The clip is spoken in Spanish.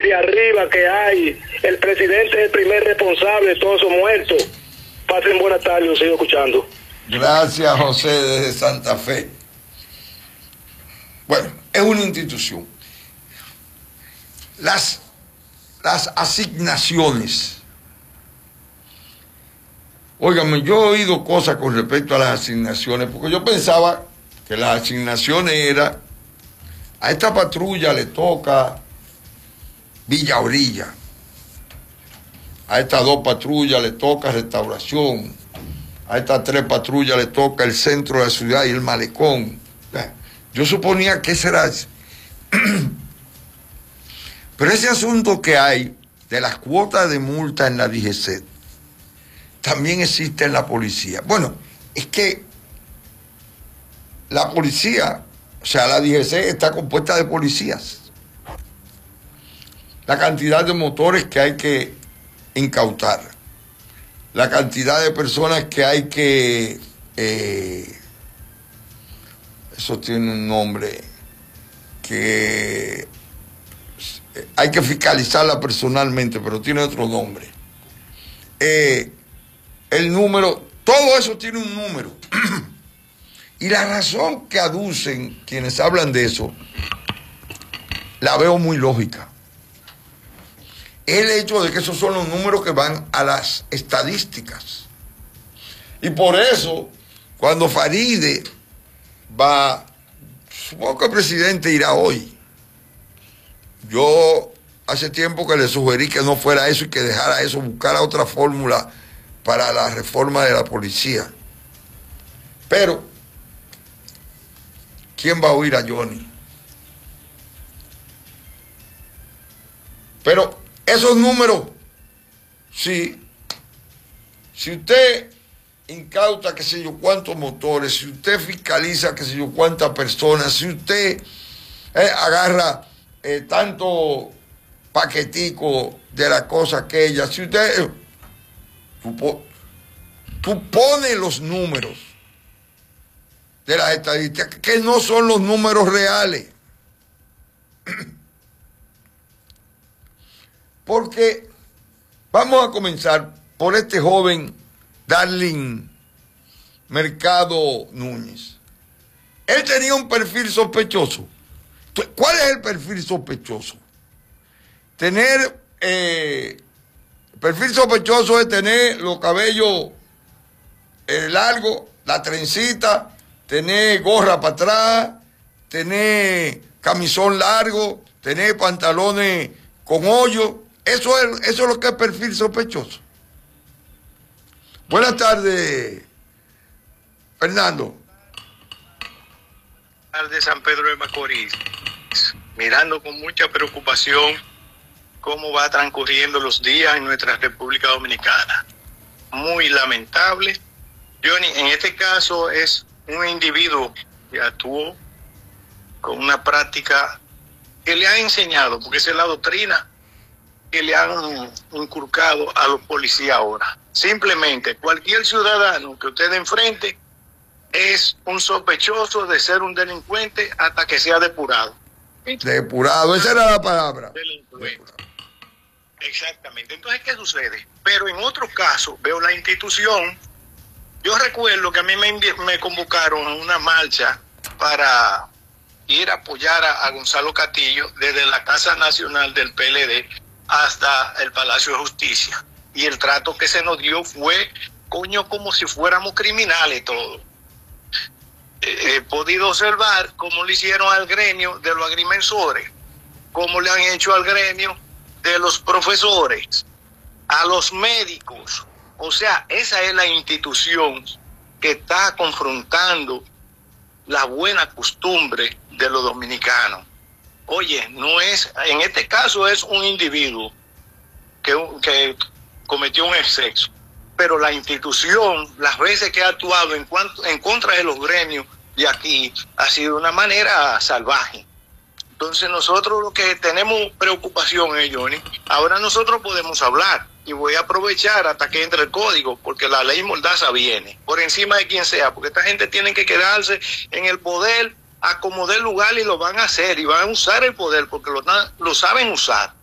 de arriba que hay. El presidente es el primer responsable de todos esos muertos. Pasen buenas tardes, los sigo escuchando. Gracias, José, desde Santa Fe. Bueno, es una institución. Las asignaciones. Óigame, yo he oído cosas con respecto a las asignaciones, porque yo pensaba que las asignaciones eran, a esta patrulla le toca Villa Orilla, a estas 2 patrullas le toca Restauración, a estas 3 patrullas le toca el centro de la ciudad y el malecón. Yo suponía que ese era... Pero ese asunto que hay de las cuotas de multa en la DGC también existe en la policía. Bueno, es que la policía, o sea, la DGC está compuesta de policías. La cantidad de motores que hay que incautar, la cantidad de personas que hay que... eso tiene un nombre, que hay que fiscalizarla personalmente, pero tiene otro nombre. El número, todo eso tiene un número. Y la razón que aducen quienes hablan de eso, la veo muy lógica. El hecho de que esos son los números que van a las estadísticas. Y por eso, cuando Faride va, supongo que el presidente irá hoy. Yo hace tiempo que le sugerí que no fuera eso y que dejara eso, buscara otra fórmula para la reforma de la policía. Pero, ¿quién va a oír a Johnny? Pero esos números, si usted incauta qué sé yo cuántos motores, si usted fiscaliza qué sé yo cuántas personas, si usted agarra tanto paquetico de la cosa aquella, si usted tú pones los números de las estadísticas que no son los números reales, porque vamos a comenzar por este joven Darling Mercado Núñez. Él tenía un perfil sospechoso. ¿Cuál es el perfil sospechoso? Perfil sospechoso es tener los cabellos largos, la trencita, tener gorra para atrás, tener camisón largo, tener pantalones con hoyo. Eso es lo que es perfil sospechoso. Buenas tardes, Fernando. Buenas tardes, San Pedro de Macorís. Mirando con mucha preocupación cómo va transcurriendo los días en nuestra República Dominicana. Muy lamentable. Johnny, en este caso es un individuo que actuó con una práctica que le ha enseñado, porque esa es la doctrina que le han inculcado a los policías ahora. Simplemente cualquier ciudadano que usted enfrente es un sospechoso de ser un delincuente hasta que sea depurado. Depurado, esa era la palabra. Delincuente. Exactamente. Entonces, ¿qué sucede? Pero en otros casos, veo la institución. Yo recuerdo que a mí me convocaron a una marcha para ir a apoyar a Gonzalo Castillo desde la Casa Nacional del PLD hasta el Palacio de Justicia. Y el trato que se nos dio fue, como si fuéramos criminales todos. He podido observar cómo le hicieron al gremio de los agrimensores, cómo le han hecho al gremio de los profesores, a los médicos. O sea, esa es la institución que está confrontando la buena costumbre de los dominicanos. Oye, no es, en este caso es un individuo que cometió un exceso, pero la institución, las veces que ha actuado en contra de los gremios de aquí, ha sido de una manera salvaje. Entonces nosotros lo que tenemos preocupación es, Johnny, ahora nosotros podemos hablar, y voy a aprovechar hasta que entre el código, porque la ley Mordaza viene, por encima de quien sea, porque esta gente tiene que quedarse en el poder, acomodar el lugar, y lo van a hacer, y van a usar el poder, porque lo saben usar.